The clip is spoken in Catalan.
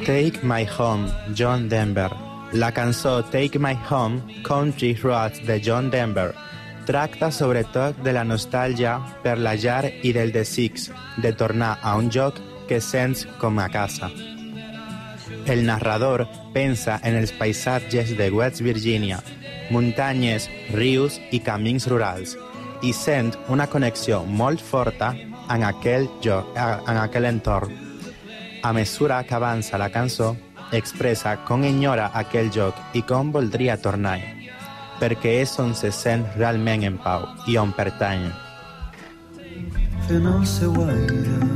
Take My Home, John Denver. La cançó Take My Home, Country Roads de John Denver tracta sobretot de la nostàlgia per la llar i del desig de tornar a un lloc que sents com a casa. El narrador pensa en els paisatges de West Virginia, muntanyes, rius i camins rurals, i sent una connexió molt forta en aquell entorn. A mesura que avança la cançó, expressa com enyora aquell lloc i com voldria tornar-hi, perquè és on se sent realment en pau i on pertany. في ناس وايدة